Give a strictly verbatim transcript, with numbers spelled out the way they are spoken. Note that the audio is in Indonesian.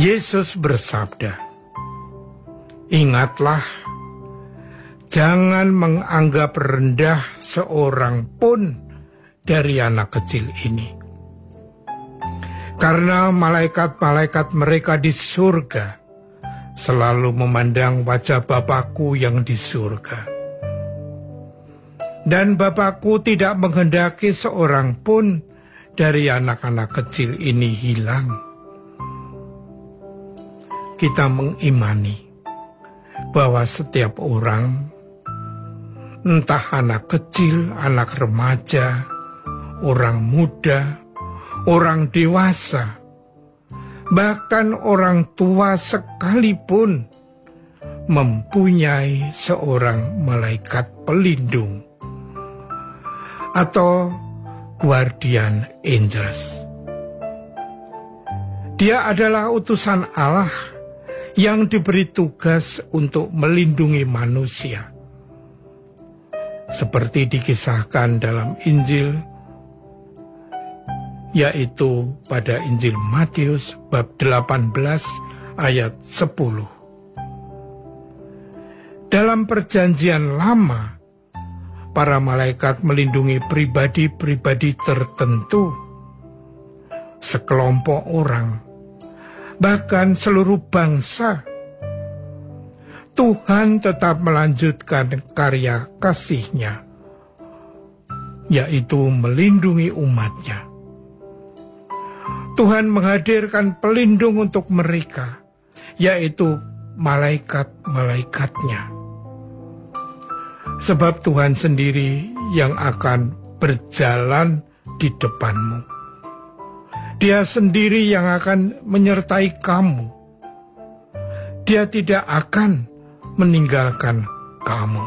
Yesus bersabda, "Ingatlah, jangan menganggap rendah seorang pun dari anak kecil ini. Karena malaikat-malaikat mereka di surga selalu memandang wajah Bapakku yang di surga. Dan Bapakku tidak menghendaki seorang pun dari anak-anak kecil ini hilang." Kita mengimani bahwa setiap orang, entah anak kecil, anak remaja, orang muda, orang dewasa, bahkan orang tua sekalipun, mempunyai seorang malaikat pelindung atau guardian angels. Dia adalah utusan Allah yang diberi tugas untuk melindungi manusia. Seperti dikisahkan dalam Injil, yaitu pada Injil Matius bab delapan belas ayat sepuluh. Dalam perjanjian lama, para malaikat melindungi pribadi-pribadi tertentu, sekelompok orang, bahkan seluruh bangsa. Tuhan tetap melanjutkan karya kasih-Nya, yaitu melindungi umat-Nya. Tuhan menghadirkan pelindung untuk mereka, yaitu malaikat-malaikat-Nya. Sebab Tuhan sendiri yang akan berjalan di depanmu. Dia sendiri yang akan menyertai kamu. Dia tidak akan meninggalkan kamu.